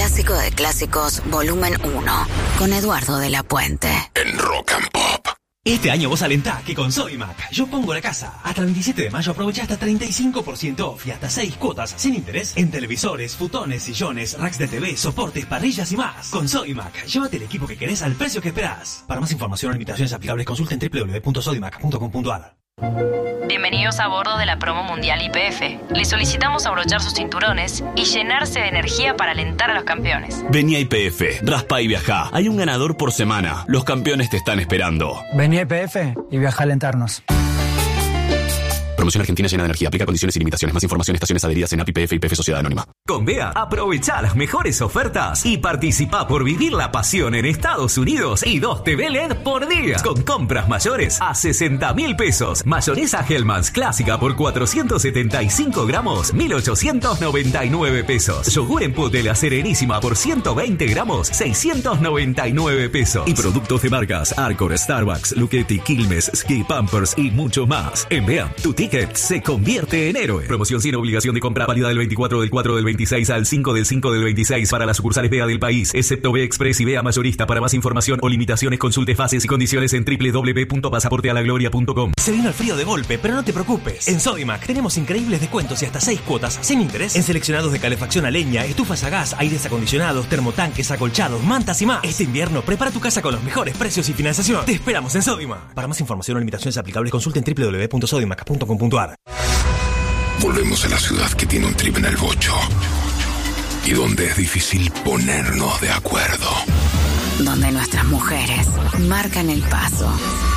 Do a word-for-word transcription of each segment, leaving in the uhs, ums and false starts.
Clásico de Clásicos, volumen uno, con Eduardo de la Puente. En Rock and Pop. Este año vos alentá que con Sodimac yo pongo la casa. Hasta el veintisiete de mayo aprovecha hasta treinta y cinco por ciento off y hasta seis cuotas sin interés en televisores, futones, sillones, racks de T V, soportes, parrillas y más. Con Sodimac, llévate el equipo que querés al precio que esperás. Para más información o limitaciones aplicables consulta en doble u doble u doble u punto sodimac punto com punto a r. Bienvenidos a bordo de la promo mundial I P F. Les solicitamos abrochar sus cinturones y llenarse de energía para alentar a los campeones. Vení a I P F, raspa y viajá. Hay un ganador por semana. Los campeones te están esperando. Vení a I P F y viaja a alentarnos. Promoción Argentina llena de energía. Aplica condiciones y limitaciones. Más información, estaciones adheridas en A P I P F y P F Sociedad Anónima. Con B E A, aprovecha las mejores ofertas y participa por vivir la pasión en Estados Unidos y dos T V L E D por día. Con compras mayores a sesenta mil pesos. Mayonesa Hellmann's clásica por cuatrocientos setenta y cinco gramos, mil ochocientos noventa y nueve pesos. Yogur en pot de la Serenísima por ciento veinte gramos, seiscientos noventa y nueve pesos. Y productos de marcas Arcor, Starbucks, Lucchetti, Quilmes, Ski Pampers y mucho más. En B E A, tu ticket se convierte en héroe. Promoción sin obligación de compra, válida del veinticuatro del cuatro del veintiséis al cinco del cinco del veintiséis para las sucursales B E A del país, excepto B E Express y B E A Mayorista. Para más información o limitaciones consulte fases y condiciones en doble u doble u doble u punto pasaporte a la gloria punto com. Se vino el frío de golpe, pero no te preocupes. En Sodimac tenemos increíbles descuentos y hasta seis cuotas sin interés en seleccionados de calefacción a leña, estufas a gas, aires acondicionados, termotanques, acolchados, mantas y más. Este invierno prepara tu casa con los mejores precios y financiación. Te esperamos en Sodimac. Para más información o limitaciones aplicables consulte en doble u doble u doble u punto sodimac punto com punto a r. Volvemos a la ciudad que tiene un trip en el bocho y donde es difícil ponernos de acuerdo. Donde nuestras mujeres marcan el paso.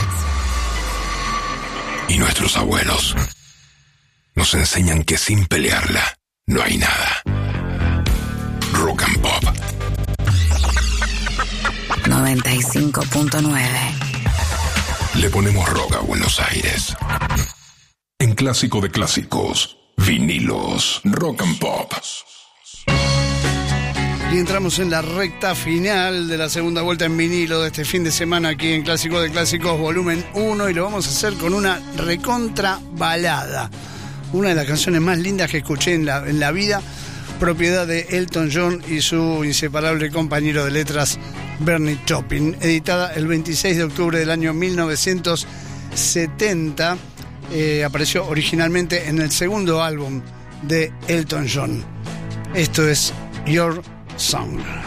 Y nuestros abuelos nos enseñan que sin pelearla no hay nada. Rock and Pop noventa y cinco punto nueve. Le ponemos rock a Buenos Aires. En Clásico de Clásicos, vinilos, Rock and Pop. Y entramos en la recta final de la segunda vuelta en vinilo de este fin de semana aquí en Clásico de Clásicos volumen uno, y lo vamos a hacer con una recontra balada. Una de las canciones más lindas que escuché en la, en la vida, propiedad de Elton John y su inseparable compañero de letras Bernie Taupin, editada el veintiséis de octubre del año mil novecientos setenta. Eh, apareció originalmente en el segundo álbum de Elton John. Esto es Your Song.